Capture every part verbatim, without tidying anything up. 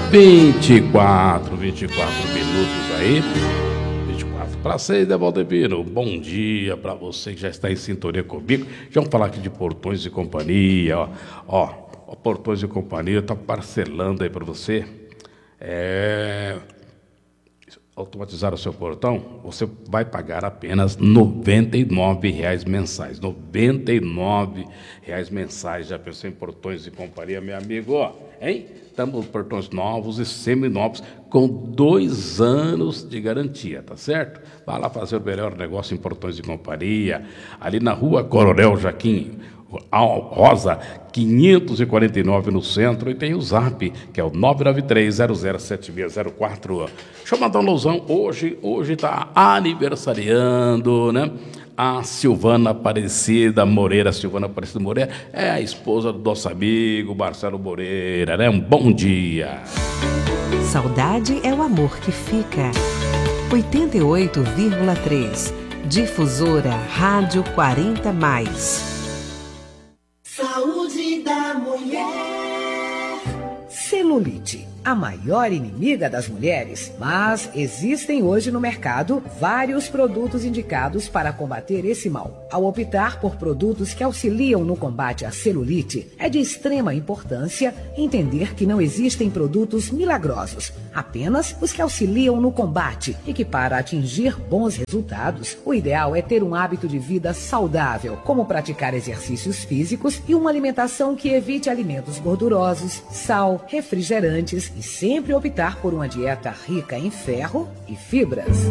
vinte e quatro, vinte e quatro minutos aí. vinte e quatro para seis, né, Valdemiro? Bom dia para você que já está em sintonia comigo. Já vamos falar aqui de Portões e Companhia, ó. Ó, ó Portões e Companhia tá parcelando aí para você. É... automatizar o seu portão, você vai pagar apenas noventa e nove reais mensais. noventa e nove reais mensais. Já pensou em Portões e Companhia, meu amigo? Ó, hein? Estamos portões novos e seminovos com dois anos de garantia, tá certo? Vá lá fazer o melhor negócio em Portões e Companhia, ali na rua Coronel Jaquim Rosa, quinhentos e quarenta e nove no centro, e tem o Zap, que é o nove nove três, zero zero sete seis zero quatro. Deixa eu mandar um lousão, hoje, hoje tá aniversariando, né? A Silvana Aparecida Moreira, Silvana Aparecida Moreira, é a esposa do nosso amigo Marcelo Moreira, né? Um bom dia. Saudade é o amor que fica. oitenta e oito vírgula três, Difusora Rádio quarenta mais. Saúde da mulher. Celulite, a maior inimiga das mulheres, mas existem hoje no mercado vários produtos indicados para combater esse mal. Ao optar por produtos que auxiliam no combate à celulite, é de extrema importância entender que não existem produtos milagrosos, apenas os que auxiliam no combate e que, para atingir bons resultados, o ideal é ter um hábito de vida saudável, como praticar exercícios físicos e uma alimentação que evite alimentos gordurosos, sal, refrigerantes e sempre optar por uma dieta rica em ferro e fibras.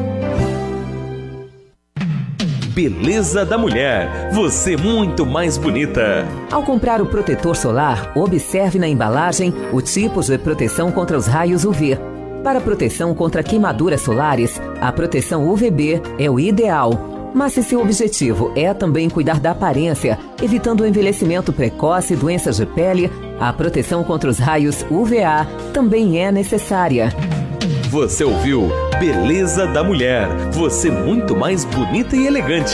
Beleza da Mulher, você muito mais bonita. Ao comprar o protetor solar, observe na embalagem o tipo de proteção contra os raios U V. Para proteção contra queimaduras solares, a proteção U V B é o ideal. Mas se seu objetivo é também cuidar da aparência, evitando o envelhecimento precoce e doenças de pele, a proteção contra os raios U V A também é necessária. Você ouviu Beleza da Mulher, você muito mais bonita e elegante.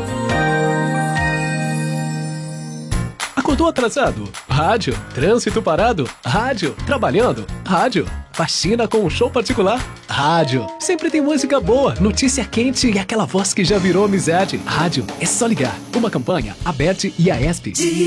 Acordou atrasado? Rádio. Trânsito parado? Rádio. Trabalhando? Rádio. Faxina com um show particular? Rádio. Sempre tem música boa, notícia quente e aquela voz que já virou amizade. Rádio. É só ligar. Uma campanha, Aberte e a E S P.